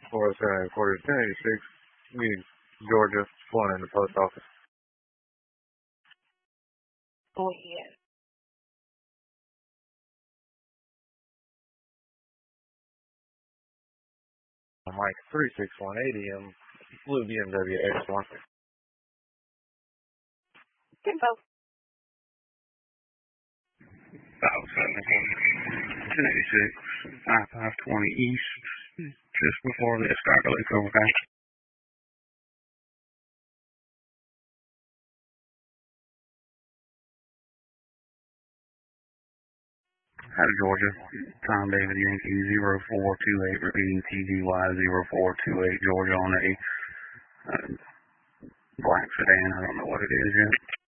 407 1086, Georgia, pulling in the post office. Oh, yeah. Mike 36180M, blue BMW X1. Info. 1086, I-520 East, just before the Escarpment overpass. Out of Georgia, Tom David Yankee 0428, repeating TGY 0428, Georgia on a black sedan. I don't know what it is yet.